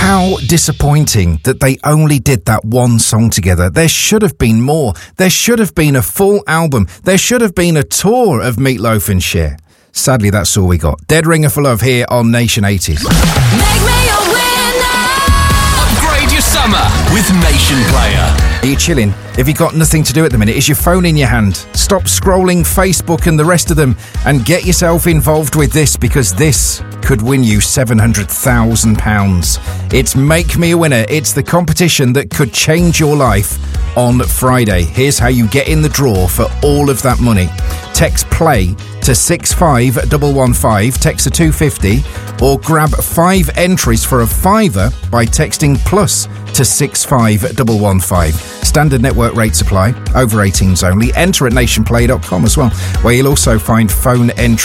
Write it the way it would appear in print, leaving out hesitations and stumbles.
How disappointing that they only did that one song together. There should have been more. There should have been a full album. There should have been a tour of Meat Loaf and Cher. Sadly, that's all we got. Dead Ringer for Love here on Nation 80s. Make me a winner. Upgrade your summer with Nation Player. Are you chilling? Have you got nothing to do at the minute? Is your phone in your hand? Stop scrolling Facebook and the rest of them and get yourself involved with this, because this could win you £700,000. It's Make Me a Winner. It's the competition that could change your life on Friday. Here's how you get in the draw for all of that money. Text PLAY to 65115, text to 250, or grab 5 entries for a £5 by texting plus to 65115. Standard network rates apply. Over 18s only. Enter at nationplay.com as well, where you'll also find phone entry